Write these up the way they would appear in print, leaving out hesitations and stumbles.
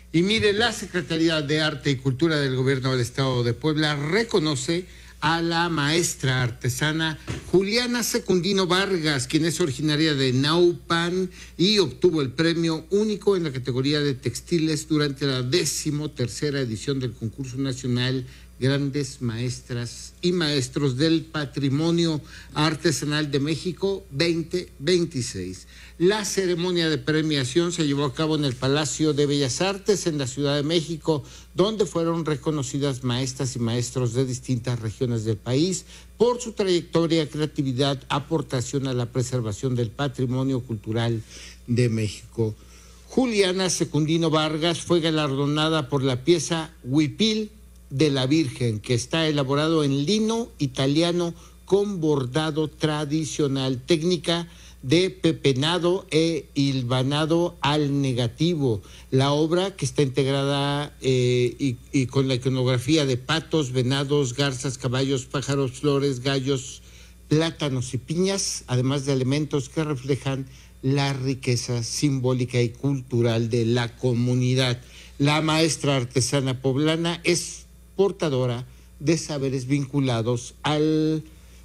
Y mire, la Secretaría de Arte y Cultura del Gobierno del Estado de Puebla reconoce a la maestra artesana Juliana Secundino Vargas, quien es originaria de Naupan y obtuvo el premio único en la categoría de textiles durante la 13ª edición del concurso nacional Grandes Maestras y Maestros del Patrimonio Artesanal de México 2026. La ceremonia de premiación se llevó a cabo en el Palacio de Bellas Artes en la Ciudad de México, donde fueron reconocidas maestras y maestros de distintas regiones del país por su trayectoria, creatividad, aportación a la preservación del patrimonio cultural de México. Juliana Secundino Vargas fue galardonada por la pieza Huipil de la Virgen, que está elaborado en lino italiano con bordado tradicional, técnica de pepenado e hilvanado al negativo. La obra, que está integrada y con la iconografía de patos, venados, garzas, caballos, pájaros, flores, gallos, plátanos y piñas, además de elementos que reflejan la riqueza simbólica y cultural de la comunidad. La maestra artesana poblana es portadora de saberes vinculados al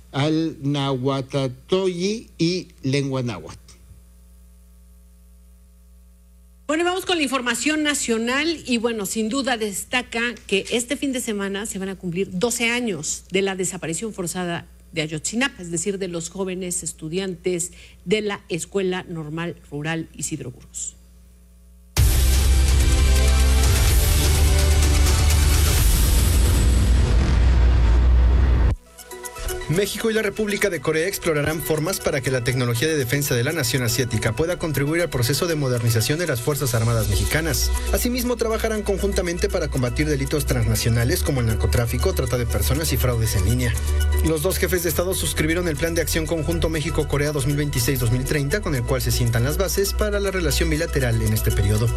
nahuatl y lengua náhuatl. Bueno, vamos con la información nacional y bueno, sin duda destaca que este fin de semana se van a cumplir 12 años de la desaparición forzada de Ayotzinapa, es decir, de los jóvenes estudiantes de la Escuela Normal Rural Isidro Burgos. México y la República de Corea explorarán formas para que la tecnología de defensa de la nación asiática pueda contribuir al proceso de modernización de las Fuerzas Armadas mexicanas. Asimismo, trabajarán conjuntamente para combatir delitos transnacionales como el narcotráfico, trata de personas y fraudes en línea. Los dos jefes de Estado suscribieron el Plan de Acción Conjunto México-Corea 2026-2030, con el cual se sientan las bases para la relación bilateral en este periodo.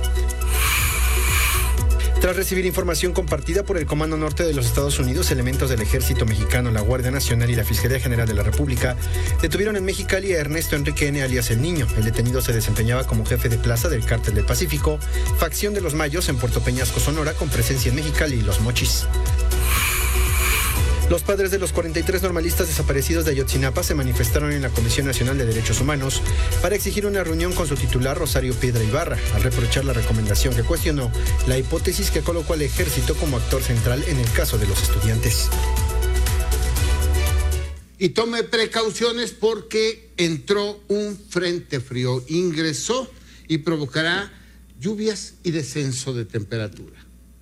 Tras recibir información compartida por el Comando Norte de los Estados Unidos, elementos del Ejército Mexicano, la Guardia Nacional y la Fiscalía General de la República detuvieron en Mexicali a Ernesto Enrique N. alias El Niño. El detenido se desempeñaba como jefe de plaza del Cártel del Pacífico, facción de los Mayos en Puerto Peñasco, Sonora, con presencia en Mexicali y Los Mochis. Los padres de los 43 normalistas desaparecidos de Ayotzinapa se manifestaron en la Comisión Nacional de Derechos Humanos para exigir una reunión con su titular, Rosario Piedra Ibarra, al reprochar la recomendación que cuestionó la hipótesis que colocó al ejército como actor central en el caso de los estudiantes. Y tome precauciones porque entró un frente frío, ingresó y provocará lluvias y descenso de temperatura.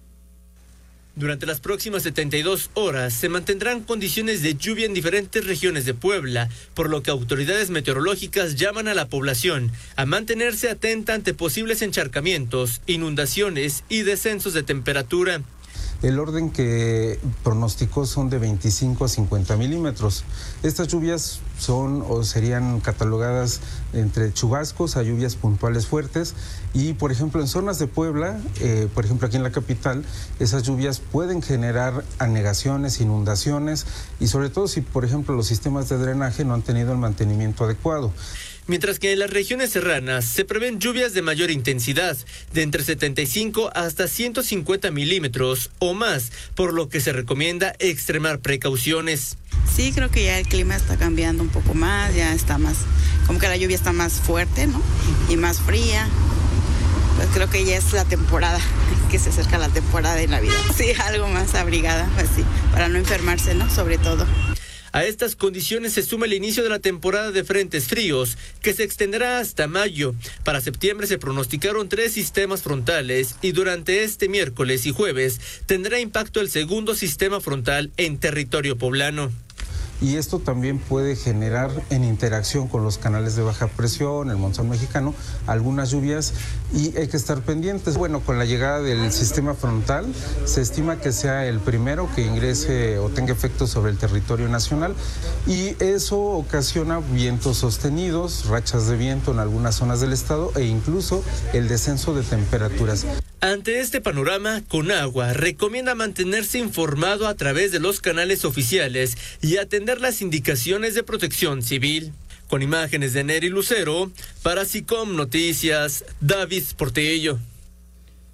Durante las próximas 72 horas se mantendrán condiciones de lluvia en diferentes regiones de Puebla, por lo que autoridades meteorológicas llaman a la población a mantenerse atenta ante posibles encharcamientos, inundaciones y descensos de temperatura. El orden que pronosticó son de 25 a 50 milímetros. Estas lluvias son o serían catalogadas entre chubascos a lluvias puntuales fuertes y, por ejemplo, en zonas de Puebla, por ejemplo, aquí en la capital, esas lluvias pueden generar anegaciones, inundaciones y sobre todo si, por ejemplo, los sistemas de drenaje no han tenido el mantenimiento adecuado. Mientras que en las regiones serranas se prevén lluvias de mayor intensidad, de entre 75 hasta 150 milímetros o más, por lo que se recomienda extremar precauciones. Sí, creo que ya el clima está cambiando un poco más, ya está más, como que la lluvia está más fuerte, ¿no? Y más fría. Pues creo que ya es la temporada, que se acerca la temporada de Navidad. Sí, algo más abrigada, pues sí, para no enfermarse, ¿no? Sobre todo. A estas condiciones se suma el inicio de la temporada de frentes fríos, que se extenderá hasta mayo. Para septiembre se pronosticaron 3 sistemas frontales y durante este miércoles y jueves tendrá impacto el segundo sistema frontal en territorio poblano. Y esto también puede generar en interacción con los canales de baja presión, el monzón mexicano, algunas lluvias y hay que estar pendientes. Bueno, con la llegada del sistema frontal se estima que sea el primero que ingrese o tenga efectos sobre el territorio nacional y eso ocasiona vientos sostenidos, rachas de viento en algunas zonas del estado e incluso el descenso de temperaturas. Ante este panorama, Conagua recomienda mantenerse informado a través de los canales oficiales y atender las indicaciones de protección civil. Con imágenes de Neri Lucero, para SICOM Noticias, David Portillo.